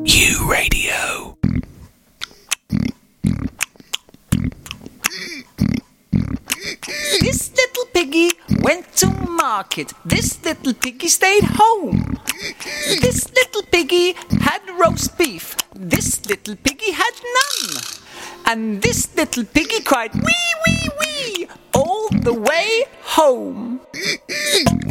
U Radio. This little piggy went to market. This little piggy stayed home. This little piggy had roast beef. This little piggy had none. And this little piggy cried wee, wee, wee all the way home.